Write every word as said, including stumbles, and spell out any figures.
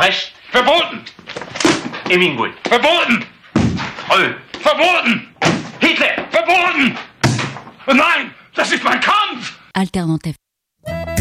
Recht. Verboten. Hemingway. Verboten. Troll. Verboten. Hitler. Verboten. Nein, das ist mein Kampf. Alternative